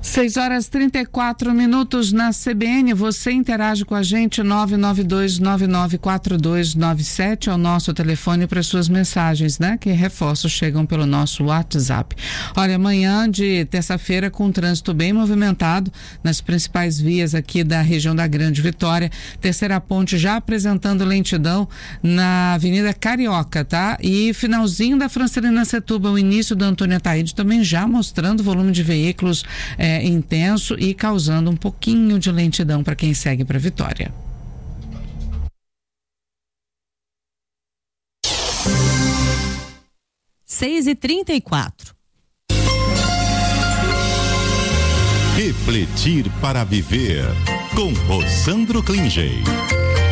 6h34 na CBN, você interage com a gente, 992994297 é o nosso telefone para suas mensagens, né? Que reforços chegam pelo nosso WhatsApp. Olha, amanhã de terça-feira com trânsito bem movimentado nas principais vias aqui da região da Grande Vitória, Terceira Ponte já apresentando lentidão na Avenida Carioca, tá? E finalzinho da Francelina Setúbal, o início da Antônia Taíde também já mostrando volume de veículos intenso e causando um pouquinho de lentidão para quem segue para Vitória. Seis e 34. Refletir para viver com Rosandro Klinger.